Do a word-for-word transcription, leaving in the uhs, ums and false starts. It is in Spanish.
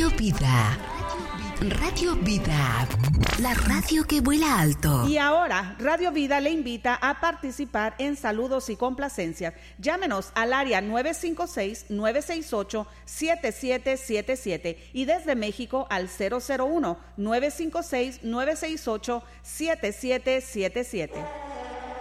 Radio Vida. Radio Vida, la radio que vuela alto. Y ahora, Radio Vida le invita a participar en saludos y complacencias. Llámenos al área nueve cinco seis, nueve seis ocho, siete siete siete siete y desde México al cero cero uno, nueve cinco seis, nueve seis ocho, siete siete siete siete.